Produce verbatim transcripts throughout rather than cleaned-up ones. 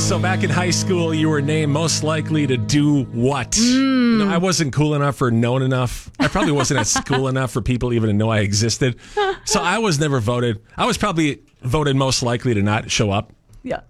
So back in high school, you were named most likely to do what? Mm. You know, I wasn't cool enough or known enough. I probably wasn't at school enough for people even to know I existed. So I was never voted. I was probably voted most likely to not show up. Yeah.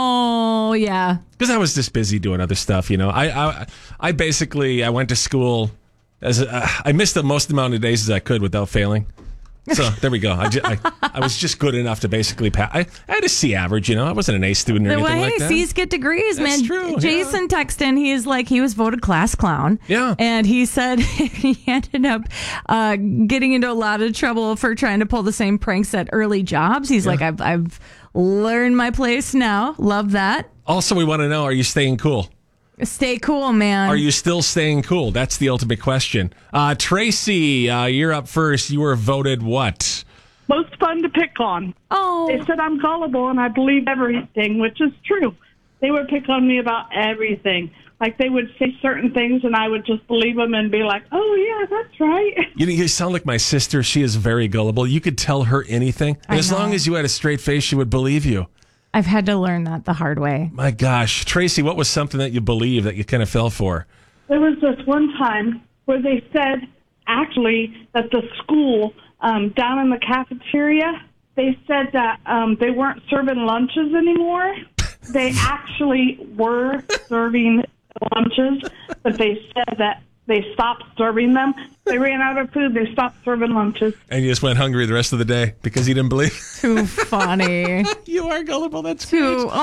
Oh, yeah. Because I was just busy doing other stuff, you know. I I, I basically, I went to school, as a, uh, I missed the most amount of days as I could without failing. So there we go. I, just, I, I was just good enough to basically pass. I, I had a C average, you know. I wasn't an A student or anything Well, like hey, that. C's get degrees, That's man. true, Jason yeah. texted in. He's like, he was voted class clown. Yeah. And he said he ended up uh, getting into a lot of trouble for trying to pull the same pranks at early jobs. He's Yeah. like, I've, I've learned my place now. Love that. Also, we want to know, are you staying cool? Stay cool, man. Are you still staying cool? That's the ultimate question. Uh, Tracy, uh, you're up first. You were voted what? Most fun to pick on. Oh. They said I'm gullible and I believe everything, which is true. They would pick on me about everything. Like they would say certain things and I would just believe them and be like, oh, yeah, that's right. You, you sound like my sister. She is very gullible. You could tell her anything. And I as know. long as you had a straight face, she would believe you. I've had to learn that the hard way. My gosh. Tracy, what was something that you believed that you kind of fell for? There was this one time where they said, actually, that the school um, down in the cafeteria, they said that um, they weren't serving lunches anymore. They actually were serving lunches, but they said that they stopped serving them. They ran out of food. They stopped serving lunches. And you just went hungry the rest of the day because you didn't believe? Too funny. You are gullible. That's Too. great.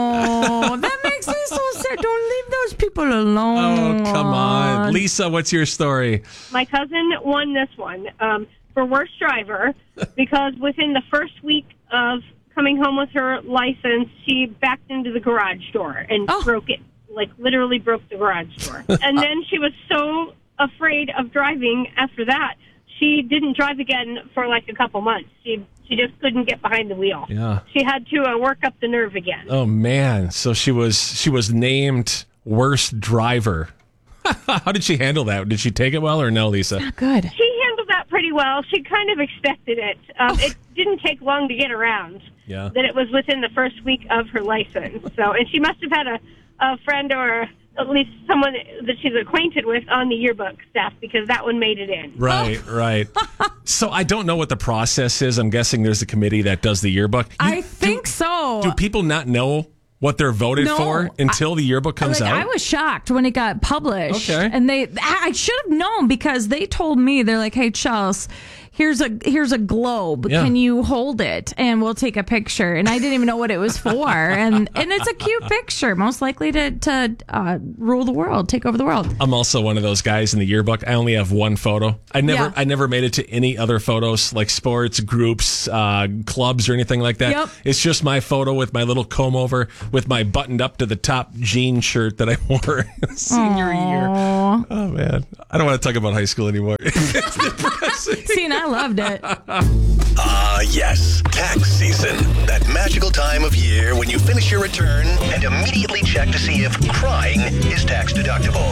Oh, that makes me so sad. Don't leave those people alone. Oh, come on. Lisa, what's your story? My cousin won this one um, for worst driver because within the first week of coming home with her license, she backed into the garage door and Oh. broke it, like literally broke the garage door. And then she was so afraid of driving after that, she didn't drive again for like a couple months. She she just couldn't get behind the wheel. Yeah. She had to uh, work up the nerve again. Oh, man. So she was she was named worst driver. How did she handle that? Did she take it well or no, Lisa? Good. She handled that pretty well. She kind of expected it. Um, it didn't take long to get around. Yeah. That it was within the first week of her license. So, and she must have had a, a friend or at least someone that she's acquainted with on the yearbook staff because that one made it in. Right, right. So I don't know what the process is. I'm guessing there's a committee that does the yearbook. You- I think so. Do people not know what they're voted No, for until the yearbook comes like, out? I was shocked when it got published. Okay. And they, I should have known because they told me, they're like, hey, Charles, here's a here's a globe. Yeah. Can you hold it? And we'll take a picture. And I didn't even know what it was for. and and it's a cute picture, most likely to, to uh, rule the world, take over the world. I'm also one of those guys in the yearbook. I only have one photo. I never Yeah. I never made it to any other photos like sports, groups, uh, clubs or anything like that. Yep. It's just my photo with my little comb over with my buttoned up to the top jean shirt that I wore senior year. Oh man. I don't want to talk about high school anymore. It's depressing. See, and I loved it. Ah, yes. Tax season. That magical time of year when you finish your return and immediately check to see if crying is tax deductible.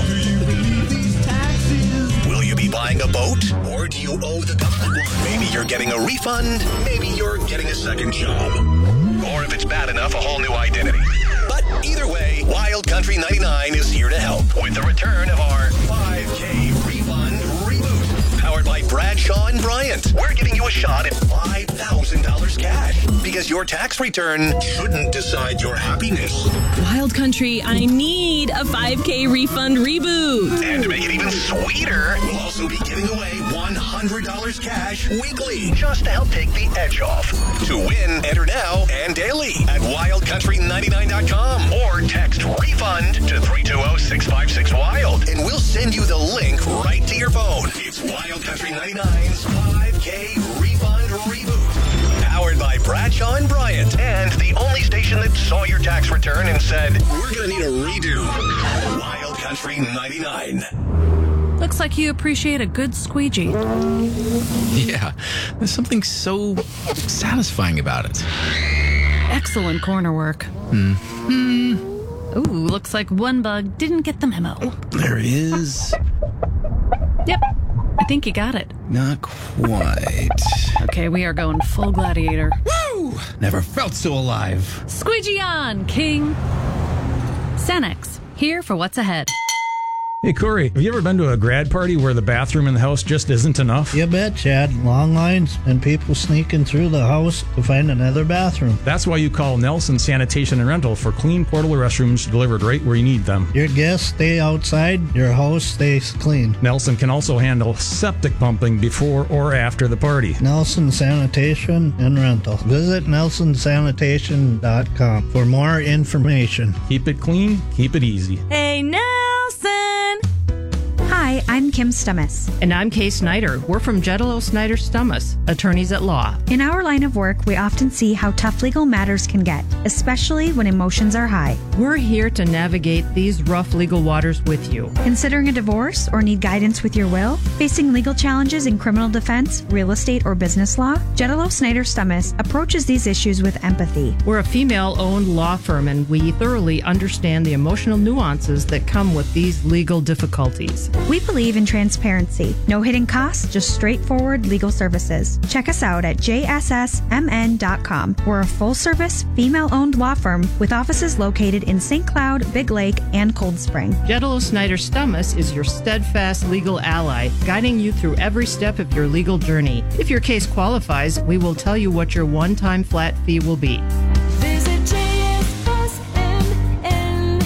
Will you be buying a boat? Or do you owe the government one? Maybe you're getting a refund. Maybe you're getting a second job. Or if it's bad enough, a whole new identity. But either way, Wild Country ninety-nine is here to help with the return of our five K refund reboot. Powered by Bradshaw and Bryant. We're giving you a shot at five thousand dollars cash. Because your tax return shouldn't decide your happiness. Wild Country, I need a five K refund reboot. And to make it even sweeter, we'll also be giving away one hundred dollars cash weekly, just to help take the edge off. To win, enter now and daily at wild country ninety-nine dot com or text refund to three two zero, six five six, wild, and we'll send you the link right to your phone. It's Wild Country ninety-nine's five K refund reboot. Powered by Bradshaw and Bryant, and the only station that saw your tax return and said, we're going to need a redo. Wild Country ninety-nine. Looks like you appreciate a good squeegee. Yeah, there's something so satisfying about it. Excellent corner work. Hmm. Ooh, looks like one bug didn't get the memo. There is. Yep, I think you got it. Not quite. Okay, we are going full gladiator. Woo! Never felt so alive. Squeegee on, King. Xanax, here for what's ahead. Hey, Corey, have you ever been to a grad party where the bathroom in the house just isn't enough? You bet, Chad. Long lines and people sneaking through the house to find another bathroom. That's why you call Nelson Sanitation and Rental for clean, portable restrooms delivered right where you need them. Your guests stay outside, your house stays clean. Nelson can also handle septic pumping before or after the party. Nelson Sanitation and Rental. Visit nelson sanitation dot com for more information. Keep it clean, keep it easy. Hey, Nelson! Hi, I'm Kim Stummis. And I'm Kay Snyder. We're from Jedelo Snyder Stummis, attorneys at law. In our line of work, we often see how tough legal matters can get, especially when emotions are high. We're here to navigate these rough legal waters with you. Considering a divorce or need guidance with your will? Facing legal challenges in criminal defense, real estate, or business law? Jedelo Snyder Stummis approaches these issues with empathy. We're a female-owned law firm, and we thoroughly understand the emotional nuances that come with these legal difficulties. We believe in transparency. No hidden costs, just straightforward legal services. Check us out at j s s m n dot com. We're a full-service, female-owned law firm with offices located in Saint Cloud, Big Lake, and Cold Spring. Jedelo Snyder Stummis is your steadfast legal ally, guiding you through every step of your legal journey. If your case qualifies, we will tell you what your one-time flat fee will be. Visit j s s m n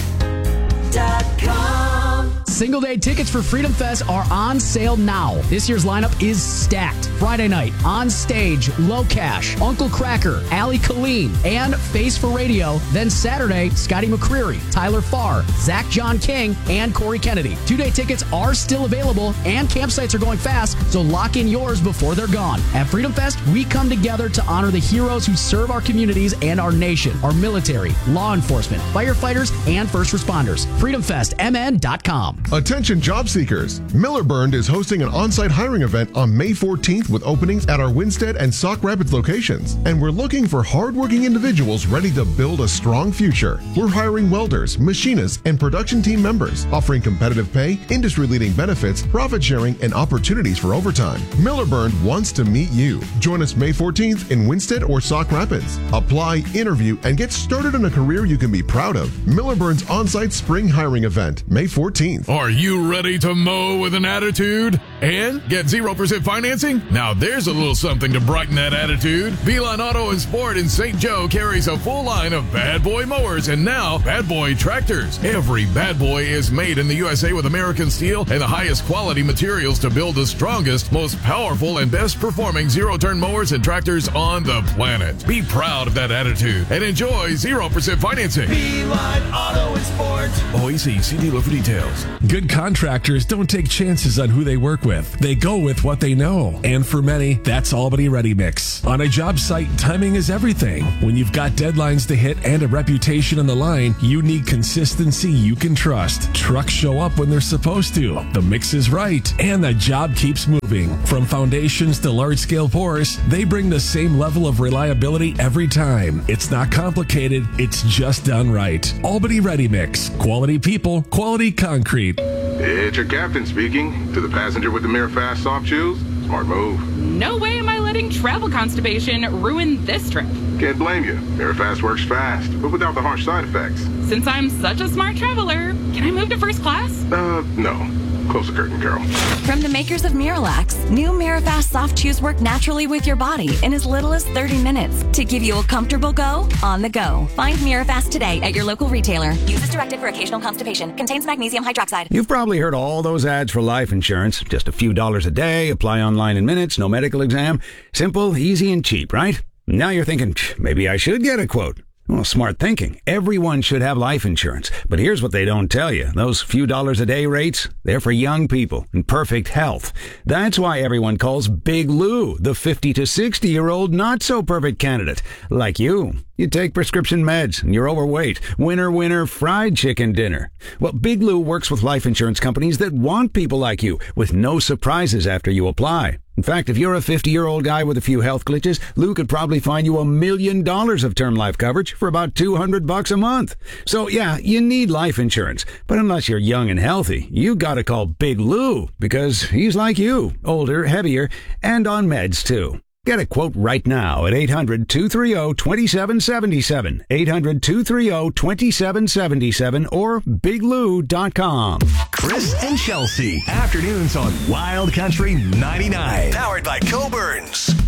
dot com. Single day tickets for Freedom Fest are on sale now. This year's lineup is stacked. Friday night, On Stage, Low Cash, Uncle Cracker, Ali Colleen, and Face for Radio. Then Saturday, Scotty McCreery, Tyler Farr, Zach John King, and Corey Kennedy. Two-day tickets are still available, and campsites are going fast, so lock in yours before they're gone. At Freedom Fest, we come together to honor the heroes who serve our communities and our nation, our military, law enforcement, firefighters, and first responders. freedom fest m n dot com. Attention job seekers. Miller Burned is hosting an on-site hiring event on May fourteenth with openings at our Winstead and Sauk Rapids locations. And we're looking for hardworking individuals ready to build a strong future. We're hiring welders, machinists, and production team members, offering competitive pay, industry-leading benefits, profit sharing, and opportunities for overtime. Miller Burned wants to meet you. Join us May fourteenth in Winstead or Sauk Rapids. Apply, interview, and get started in a career you can be proud of. Miller Burned's on-site spring hiring event, May fourteenth. Are you ready to mow with an attitude and get zero percent financing? Now there's a little something to brighten that attitude. Beeline Auto and Sport in Saint Joe carries a full line of Bad Boy mowers and now Bad Boy tractors. Every Bad Boy is made in the U S A with American steel and the highest quality materials to build the strongest, most powerful, and best performing zero-turn mowers and tractors on the planet. Be proud of that attitude and enjoy zero percent financing. Beeline Auto and Sport. O E C, see dealer for details. Good contractors don't take chances on who they work with. They go with what they know. And for many, that's Albany Ready Mix. On a job site, timing is everything. When you've got deadlines to hit and a reputation on the line, you need consistency you can trust. Trucks show up when they're supposed to. The mix is right. And the job keeps moving. From foundations to large-scale pours, they bring the same level of reliability every time. It's not complicated. It's just done right. Albany Ready Mix. Quality people, quality concrete. It's your captain speaking. To the passenger with the Mirror Fast soft shoes, smart move. No way am I letting travel constipation ruin this trip. Can't blame you. Mirror Fast works fast, but without the harsh side effects. Since I'm such a smart traveler, can I move to first class? Uh, no. Close the curtain, Carol. From the makers of Miralax, new Mirafast soft chews work naturally with your body in as little as thirty minutes to give you a comfortable go on the go. Find Mirafast today at your local retailer. Use as directed for occasional constipation. Contains magnesium hydroxide. You've probably heard all those ads for life insurance. Just a few dollars a day, apply online in minutes, no medical exam. Simple, easy, and cheap, right? Now you're thinking, maybe I should get a quote. Well, smart thinking. Everyone should have life insurance. But here's what they don't tell you. Those few dollars a day rates, they're for young people in perfect health. That's why everyone calls Big Lou the fifty to sixty year old not so perfect candidate. Like you. You take prescription meds and you're overweight. Winner, winner, fried chicken dinner. Well, Big Lou works with life insurance companies that want people like you with no surprises after you apply. In fact, if you're a fifty-year-old guy with a few health glitches, Lou could probably find you a million dollars of term life coverage for about two hundred bucks a month. So yeah, you need life insurance. But unless you're young and healthy, you gotta call Big Lou because he's like you, older, heavier, and on meds too. Get a quote right now at eight hundred, two three zero, two seven seven seven, eight hundred, two three zero, two seven seven seven, or big lou dot com. Chris and Chelsea, afternoons on Wild Country ninety-nine. Powered by Coburns.